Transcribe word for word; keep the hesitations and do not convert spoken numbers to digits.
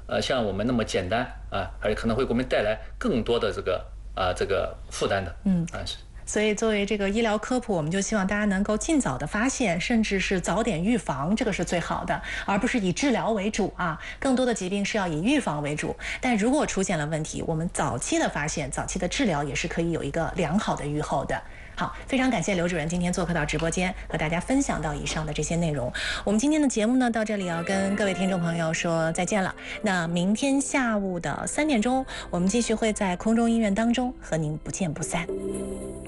呃像我们那么简单啊，而且可能会给我们带来更多的这个啊这个负担的。 嗯啊是。 所以，作为这个医疗科普，我们就希望大家能够尽早的发现，甚至是早点预防，这个是最好的，而不是以治疗为主啊。更多的疾病是要以预防为主，但如果出现了问题，我们早期的发现、早期的治疗也是可以有一个良好的预后的。好，非常感谢刘主任今天做客到直播间，和大家分享到以上的这些内容。我们今天的节目呢，到这里要跟各位听众朋友说再见了。那明天下午的三点钟，我们继续会在空中医院当中和您不见不散。